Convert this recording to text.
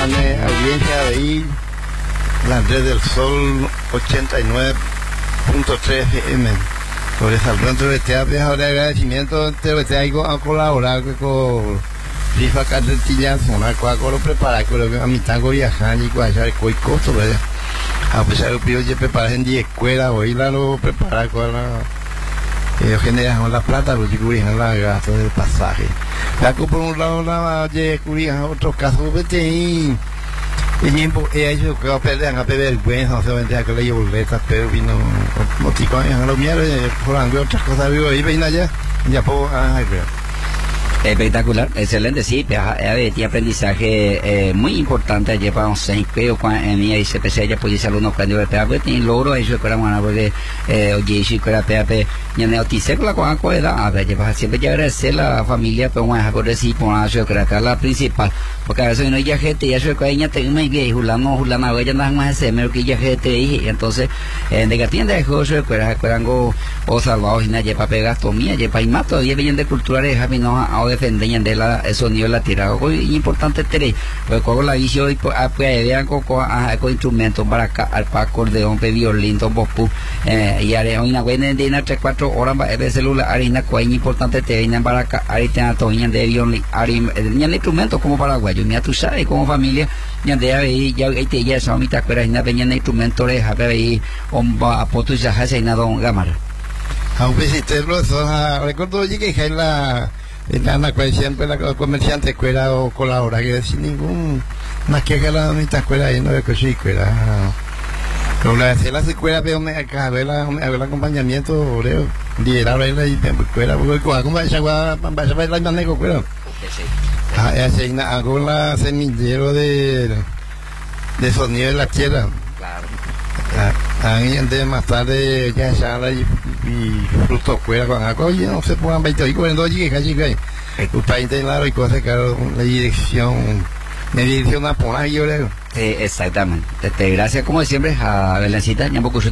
audiencia de ahí, la red del Sol 89.3 FM. Por eso, al pronto, ahora agradecimiento, te hago a colaborar con Rifa Carretilla, una cosa lo prepara, con a mi tango viajar y con allá de costo, ¿verdad? A pesar de que yo preparé en 10 escuelas, hoy la lo prepara con la. Ellos generan la plata, los chicos la gasto del pasaje. La por un lado, la de Curijan, otros casos, vete y ellos que pelean a pedir vergüenza, no se vende a que le llevo boletas, pero vino, no te cogen a los mierda, por otras cosas, vivo ahí, ven allá, ya puedo, Espectacular, excelente, sí, tiene aprendizaje muy importante ayer para un 6 creo en mi ICPC ya puede ser uno cuando porque tiene logro eso que era bueno porque oye si que era pepe ya no te sé la cosa coeda a ver lleva siempre ya agradecer la familia pero bueno por decir por eso que era la principal porque a veces no hay gente y eso que ella te me que julano ya no más ese pero que ya gente y entonces de que tienda de José que era algo o salvado y nadie para pegar tomía lleva y más todavía vienen de culturales a mí no defenden de la el sonido la tirada muy importante tener pues con la visión y pues vean con instrumentos para arpa acordeón violín bombo y haré una buena de 3-4 horas de celular harina cuál importante te vienen para acá ahorita toña de violín harina instrumentos como paraguayo mira tú sabes como familia ya de ahí ya te ya son mitad pero hay una pequeña instrumentos de ahí a poto ya hace nada un gamar aunque si te lo recuerdo que hay la siempre la comerciante escuela o colabora que sin ningún más que la mitad escuela ahí no es que sí escuela pero la de la escuela pero me acaba el acompañamiento oreo liderar la escuela porque como esa va a ver la manejo escuela así hago la semillero de sonido de la tierra ahí de más tarde ya sala y fruto escuela con algo y no se pongan 20 y 42 y casi que para intentar y cosas que la dirección a poner yo creo exactamente gracias como siempre a Belencita